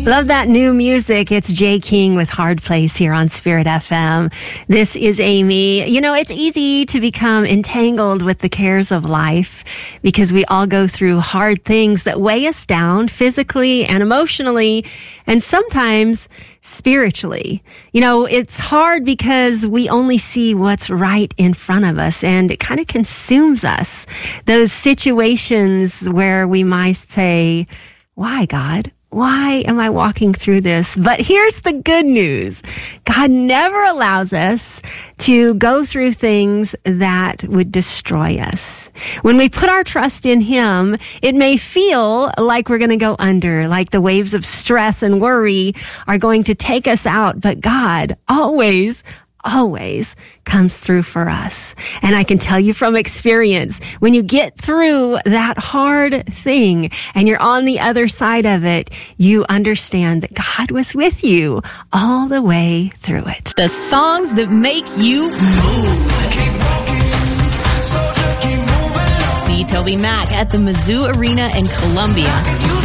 Love that new music. It's Jay King with Hard Place here on Spirit FM. This is Amy. You know, it's easy to become entangled with the cares of life because we all go through hard things that weigh us down physically and emotionally, and sometimes spiritually. You know, it's hard because we only see what's right in front of us, and it kind of consumes us. Those situations where we might say, "Why, God? Why am I walking through this?" But here's the good news. God never allows us to go through things that would destroy us. When we put our trust in Him, it may feel like we're going to go under, like the waves of stress and worry are going to take us out. But God always comes through for us. And I can tell you from experience, when you get through that hard thing and you're on the other side of it, you understand that God was with you all the way through it. The songs that make you move. See Toby Mac at the Mizzou Arena in Columbia.